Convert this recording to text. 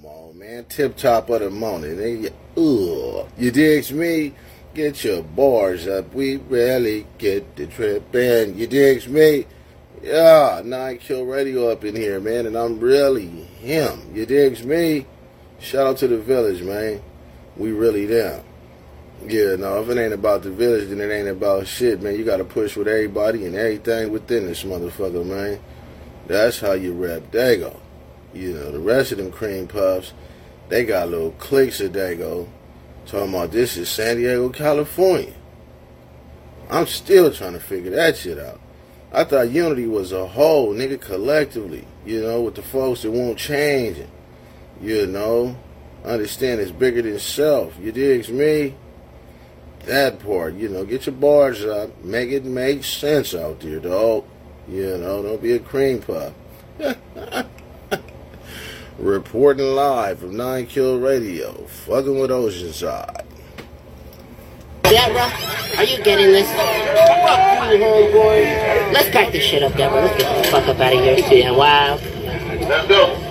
Come on, man. Tip top of the morning. You digs me? Get your bars up. We rarely get the trip in. You digs me? Yeah, 9 Kill Radio up in here, man. And I'm really him. You digs me? Shout out to the village, man. We really them. Yeah, no, if it ain't about the village, then it ain't about shit, man. You gotta push with everybody and everything within this motherfucker, man. That's how you rep Dago. You know, the rest of them cream puffs, they got little cliques of Dago talking about this is San Diego, California. I'm still trying to figure that shit out. I thought unity was a whole, nigga, collectively, you know, with the folks that won't change it. You know, understand it's bigger than self. You digs me? That part, you know, get your bars up, make it make sense out there, dog. You know, don't be a cream puff. Reporting live from 9 Kill Radio, fucking with Oceanside. Deborah, are you getting this? Fuck you, homeboy. Let's pack this shit up, Deborah. Let's get the fuck up out of here. See ya. Wow. Let's go.